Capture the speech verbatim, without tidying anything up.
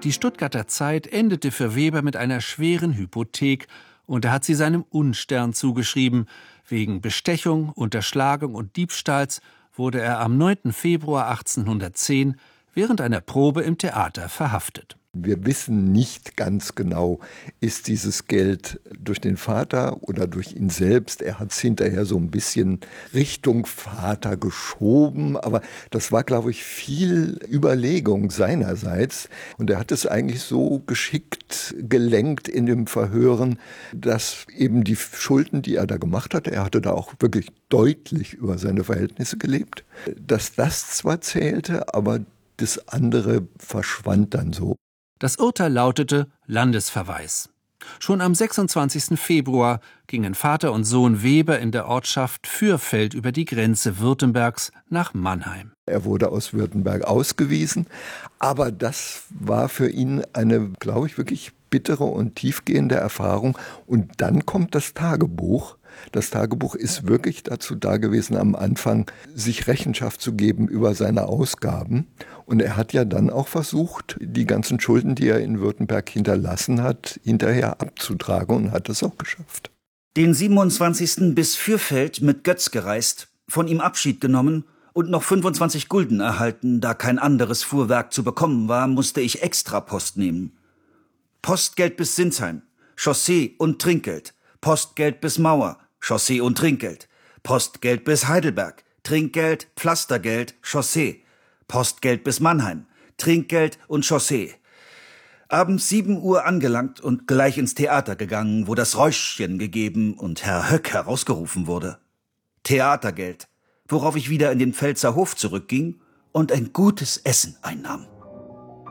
Die Stuttgarter Zeit endete für Weber mit einer schweren Hypothek, und er hat sie seinem Unstern zugeschrieben. Wegen Bestechung, Unterschlagung und Diebstahls wurde er am neunten Februar achtzehnhundertzehn während einer Probe im Theater verhaftet. Wir wissen nicht ganz genau, ist dieses Geld durch den Vater oder durch ihn selbst. Er hat es hinterher so ein bisschen Richtung Vater geschoben, aber das war, glaube ich, viel Überlegung seinerseits. Und er hat es eigentlich so geschickt gelenkt in dem Verhören, dass eben die Schulden, die er da gemacht hatte, er hatte da auch wirklich deutlich über seine Verhältnisse gelebt, dass das zwar zählte, aber das andere verschwand dann so. Das Urteil lautete Landesverweis. Schon am sechsundzwanzigsten Februar gingen Vater und Sohn Weber in der Ortschaft Fürfeld über die Grenze Württembergs nach Mannheim. Er wurde aus Württemberg ausgewiesen, aber das war für ihn eine, glaube ich, wirklich bittere und tiefgehende Erfahrung. Und dann kommt das Tagebuch. Das Tagebuch ist wirklich dazu da gewesen, am Anfang sich Rechenschaft zu geben über seine Ausgaben. Und er hat ja dann auch versucht, die ganzen Schulden, die er in Württemberg hinterlassen hat, hinterher abzutragen und hat es auch geschafft. Den siebenundzwanzigsten bis Fürfeld mit Götz gereist, von ihm Abschied genommen und noch fünfundzwanzig Gulden erhalten, da kein anderes Fuhrwerk zu bekommen war, musste ich Extrapost nehmen. Postgeld bis Sinsheim, Chaussee und Trinkgeld, Postgeld bis Mauer, Chaussee und Trinkgeld, Postgeld bis Heidelberg, Trinkgeld, Pflastergeld, Chaussee, Postgeld bis Mannheim, Trinkgeld und Chaussee. Abends sieben Uhr angelangt und gleich ins Theater gegangen, wo das Räuschchen gegeben und Herr Höck herausgerufen wurde. Theatergeld, worauf ich wieder in den Pfälzer Hof zurückging und ein gutes Essen einnahm.